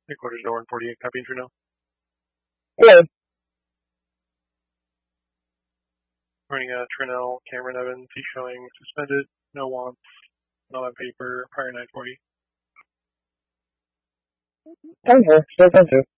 Headquarters door 148, copy for now. Hello. Running Trinell, Cameron Evans, he's showing suspended, no wants, not on paper, prior 940. I'm here, still 10-2.